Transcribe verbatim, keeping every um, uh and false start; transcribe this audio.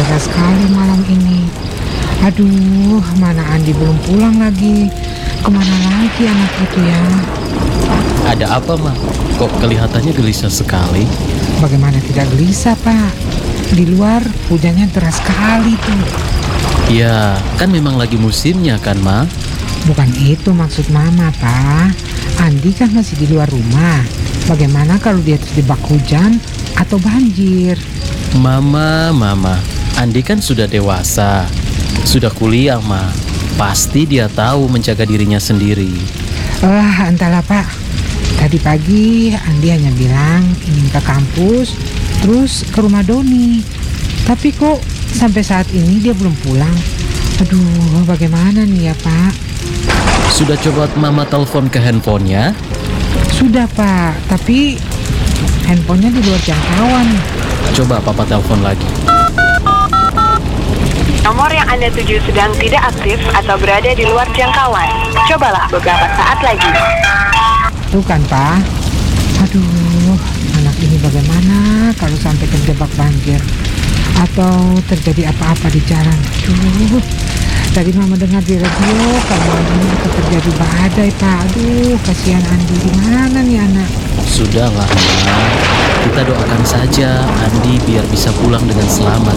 deras sekali malam ini. Aduh, mana Andi belum pulang lagi. Kemana lagi anak itu ya? Ada apa, Ma? Kok kelihatannya gelisah sekali? Bagaimana tidak gelisah, Pak? Di luar hujannya deras sekali tuh. Ya, kan memang lagi musimnya kan, Ma? Bukan itu maksud Mama, Pak. Andi kan masih di luar rumah. Bagaimana kalau dia terjebak hujan atau banjir? Mama, Mama, Andi kan sudah dewasa. Sudah kuliah, Ma. Pasti dia tahu menjaga dirinya sendiri. Ah, entahlah, Pak. Tadi pagi Andi hanya bilang ingin ke kampus, terus ke rumah Doni. Tapi kok sampai saat ini dia belum pulang. Aduh, bagaimana nih ya, Pak? Sudah coba Mama telepon ke handphonenya? Sudah, Pak. Tapi handphonenya di luar jangkauan. Coba Papa telepon lagi. Nomor yang Anda tuju sedang tidak aktif atau berada di luar jangkauan. Cobalah beberapa saat lagi. Tuh kan, Pak. Aduh, anak ini bagaimana kalau sampai terjebak banjir atau terjadi apa-apa di jalan. Aduh, tadi Mama dengar di radio kalau ini akan terjadi badai, Pak. Aduh, kasihan Andi. Gimana nih anak? Sudahlah, Ma. Kita doakan saja Andi biar bisa pulang dengan selamat